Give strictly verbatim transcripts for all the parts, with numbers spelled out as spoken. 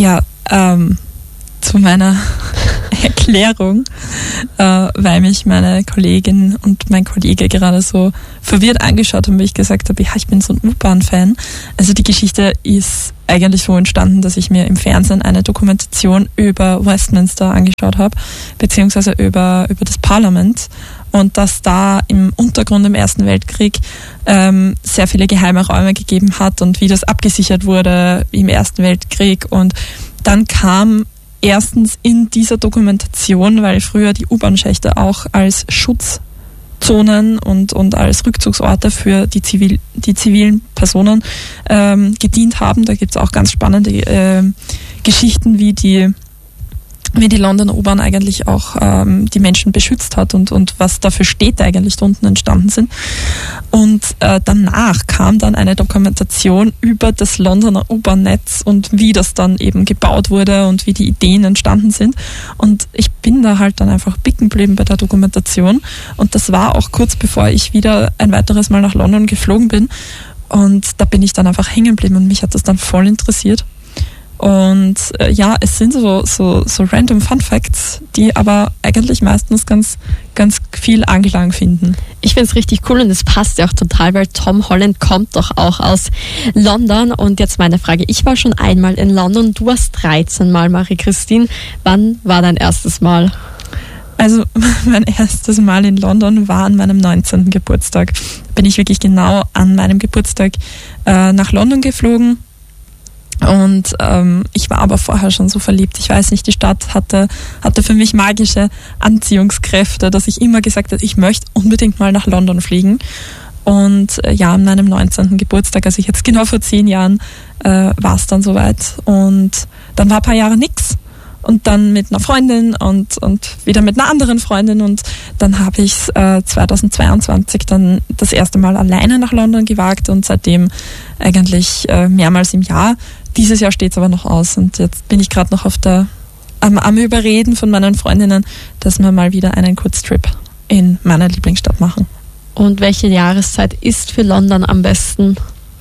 Ja, ähm, zu meiner Erklärung, äh, weil mich meine Kollegin und mein Kollege gerade so verwirrt angeschaut haben, wie ich gesagt habe, ja, ich bin so ein U-Bahn-Fan. Also die Geschichte ist eigentlich so entstanden, dass ich mir im Fernsehen eine Dokumentation über Westminster angeschaut habe, beziehungsweise über, über das Parlament, und dass da im Untergrund im Ersten Weltkrieg ähm, sehr viele geheime Räume gegeben hat und wie das abgesichert wurde im Ersten Weltkrieg. Und dann kam erstens in dieser Dokumentation, weil früher die U-Bahn-Schächte auch als Schutzzonen und, und als Rückzugsorte für die, Zivil, die zivilen Personen ähm, gedient haben. Da gibt es auch ganz spannende äh, Geschichten, wie die wie die Londoner U-Bahn eigentlich auch ähm, die Menschen beschützt hat und, und was da für Städte eigentlich da unten entstanden sind. Und äh, danach kam dann eine Dokumentation über das Londoner U-Bahn-Netz und wie das dann eben gebaut wurde und wie die Ideen entstanden sind. Und ich bin da halt dann einfach bicken geblieben bei der Dokumentation. Und das war auch kurz bevor ich wieder ein weiteres Mal nach London geflogen bin. Und da bin ich dann einfach hängen geblieben und mich hat das dann voll interessiert. Und äh, ja, es sind so, so, so random Fun Facts, die aber eigentlich meistens ganz, ganz viel Anklang finden. Ich finde es richtig cool und es passt ja auch total, weil Tom Holland kommt doch auch aus London. Und jetzt meine Frage, ich war schon einmal in London, du warst dreizehn Mal, Marie-Christine. Wann war dein erstes Mal? Also mein erstes Mal in London war an meinem neunzehnten Geburtstag. Bin ich wirklich genau an meinem Geburtstag äh, nach London geflogen. Und ähm, ich war aber vorher schon so verliebt. Ich weiß nicht, die Stadt hatte, hatte für mich magische Anziehungskräfte, dass ich immer gesagt habe, ich möchte unbedingt mal nach London fliegen. Und äh, ja, an meinem neunzehnten Geburtstag, also jetzt genau vor zehn Jahren, äh, war es dann soweit. Und dann war ein paar Jahre nix. Und dann mit einer Freundin und, und wieder mit einer anderen Freundin. Und dann habe ich es äh, zweitausendzweiundzwanzig dann das erste Mal alleine nach London gewagt und seitdem eigentlich äh, mehrmals im Jahr. Dieses Jahr steht es aber noch aus und jetzt bin ich gerade noch auf der am, am Überreden von meinen Freundinnen, dass wir mal wieder einen Kurztrip in meiner Lieblingsstadt machen. Und welche Jahreszeit ist für London am besten?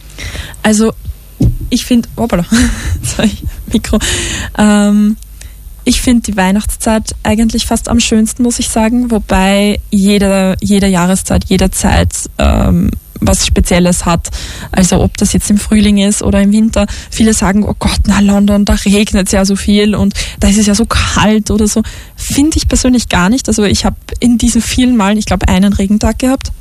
Also ich finde, hoppala, sorry, Mikro, ähm, ich finde die Weihnachtszeit eigentlich fast am schönsten, muss ich sagen, wobei jede, jede Jahreszeit, jede Zeit ähm, was Spezielles hat. Also ob das jetzt im Frühling ist oder im Winter. Viele sagen, oh Gott, na London, da regnet es ja so viel und da ist es ja so kalt oder so. Finde ich persönlich gar nicht. Also ich habe in diesen vielen Malen, ich glaube, einen Regentag gehabt.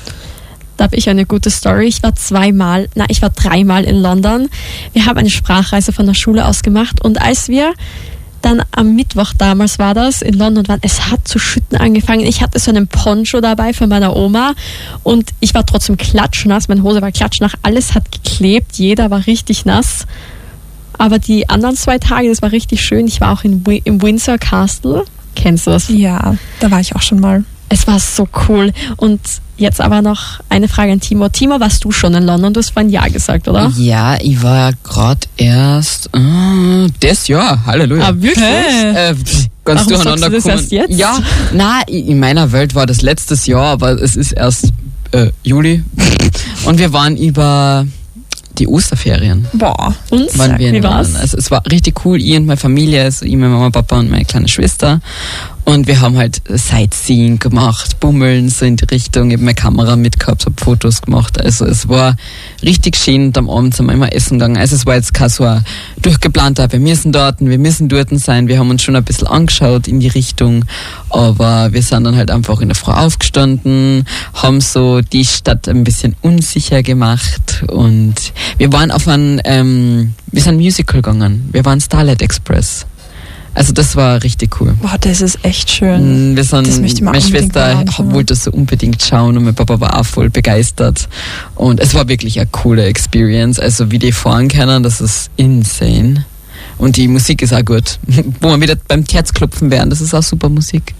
Da habe ich eine gute Story. Ich war zweimal, na ich war dreimal in London. Wir haben eine Sprachreise von der Schule aus gemacht und als wir dann am Mittwoch damals war das, in London waren, es hat zu schütten angefangen. Ich hatte so einen Poncho dabei von meiner Oma und ich war trotzdem klatschnass. Meine Hose war klatschnass, alles hat geklebt, jeder war richtig nass. Aber die anderen zwei Tage, das war richtig schön. Ich war auch in, im Windsor Castle. Kennst du das? Ja, da war ich auch schon mal. Es war so cool. Und jetzt aber noch eine Frage an Timo. Timo, warst du schon in London? Du hast vorhin Ja gesagt, oder? Ja, ich war gerade erst äh, das Jahr. Halleluja. Ah, wirklich? Äh, ganz Warum durcheinander sagst du das erst jetzt? Ja, nein, in meiner Welt war das letztes Jahr, aber es ist erst äh, Juli. Und wir waren über die Osterferien. Boah. Und? Waren wir Wie war's? Also es war richtig cool. Ich und meine Familie, also ich, meine Mama, Papa und meine kleine Schwester. Und wir haben halt Sightseeing gemacht, bummeln so in die Richtung. Ich habe meine Kamera mitgehabt, habe Fotos gemacht. Also es war richtig schön und am Abend sind wir immer essen gegangen. Also es war jetzt kein so ein durchgeplanter, wir müssen dort, wir müssen dort sein. Wir haben uns schon ein bisschen angeschaut in die Richtung. Aber wir sind dann halt einfach in der Früh aufgestanden, haben so die Stadt ein bisschen unsicher gemacht. Und wir waren auf ein, ähm, wir sind Musical gegangen. Wir waren Starlight Express. Also das war richtig cool. Boah, das ist echt schön. Wir sind, das möchte ich mal meine Schwester anschauen. wollte das so unbedingt schauen und mein Papa war auch voll begeistert. Und es war wirklich eine coole Experience. Also wie die fahren können, das ist insane. Und die Musik ist auch gut. Wo wir wieder beim Herzklopfen wären, das ist auch super Musik.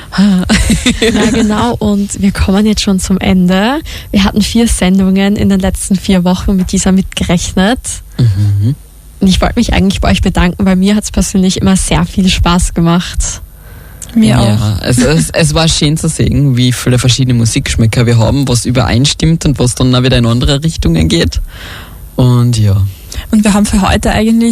Ja, genau. Und wir kommen jetzt schon zum Ende. Wir hatten vier Sendungen in den letzten vier Wochen mit dieser mitgerechnet. Mhm. Und ich wollte mich eigentlich bei euch bedanken, weil mir hat es persönlich immer sehr viel Spaß gemacht. Mir ja, auch. Also es, es war schön zu sehen, wie viele verschiedene Musikgeschmäcker wir haben, was übereinstimmt und was dann auch wieder in andere Richtungen geht. Und ja. Und wir haben für heute eigentlich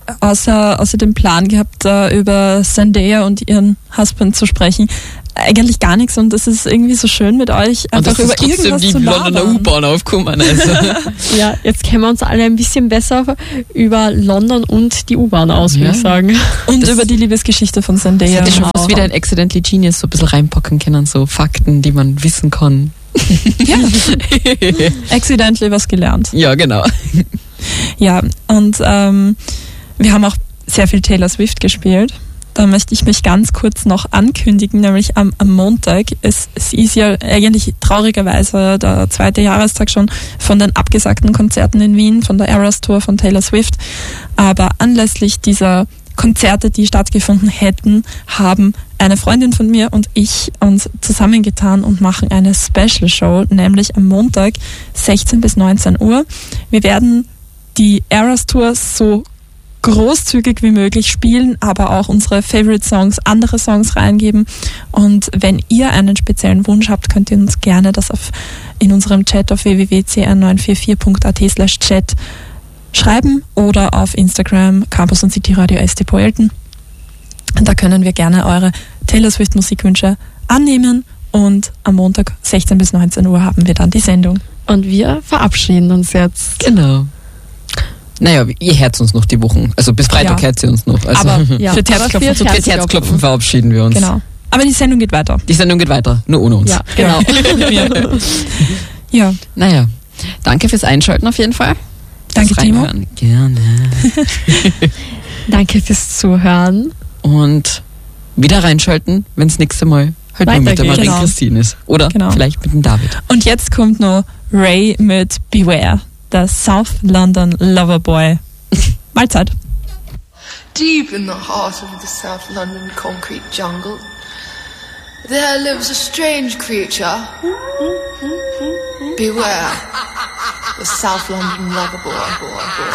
außer, außer dem Plan gehabt, uh, über Zendaya und ihren Husband zu sprechen. Eigentlich gar nichts und es ist irgendwie so schön mit euch, einfach über irgendwas die zu labern. Londoner U-Bahn aufkommen. Also. Ja, jetzt kennen wir uns alle ein bisschen besser über London und die U-Bahn aus, würde Ja. ich sagen. Und Das- über die Liebesgeschichte von Zendaya. Hätte schon auch. fast wieder ein Accidentally Genius so ein bisschen reinpacken können, so Fakten, die man wissen kann. Ja. Accidentally was gelernt. Ja, genau. Ja, und ähm, wir haben auch sehr viel Taylor Swift gespielt. Da möchte ich mich ganz kurz noch ankündigen, nämlich am, am Montag. Es, es ist ja eigentlich traurigerweise der zweite Jahrestag schon von den abgesagten Konzerten in Wien, von der Eras Tour von Taylor Swift. Aber anlässlich dieser Konzerte, die stattgefunden hätten, haben eine Freundin von mir und ich uns zusammengetan und machen eine Special Show, nämlich am Montag sechzehn bis neunzehn Uhr. Wir werden die Eras Tour so großzügig wie möglich spielen, aber auch unsere Favorite Songs, andere Songs reingeben. Und wenn ihr einen speziellen Wunsch habt, könnt ihr uns gerne das auf, in unserem Chat auf w w w punkt c r neun vier vier punkt a t slash chat schreiben oder auf Instagram Campus und City Radio S T Poelten. Da können wir gerne eure Taylor Swift Musikwünsche annehmen und am Montag sechzehn bis neunzehn Uhr haben wir dann die Sendung. Und wir verabschieden uns jetzt. Genau. Naja, ihr hört uns noch die Wochen. Also bis Freitag Ja. hört ihr uns noch. Also Aber Ja, für aber Herzklopfen, für so fürs Herzklopfen verabschieden wir uns. Genau. Aber die Sendung geht weiter. Die Sendung geht weiter, nur ohne uns. Ja, genau. Ja, Naja, danke fürs Einschalten auf jeden Fall. danke Fürs Timo. Reinhören. Gerne. Danke fürs Zuhören. Und wieder reinschalten, wenn das nächste Mal halt nur mit der Weitergeht. Marie Genau. Christine ist. Oder Genau. vielleicht mit dem David. Und jetzt kommt noch Ray mit Beware, der South London Loverboy. Mahlzeit. Deep in the heart of the South London concrete jungle, there lives a strange creature. Beware, the South London lover boy. boy, boy.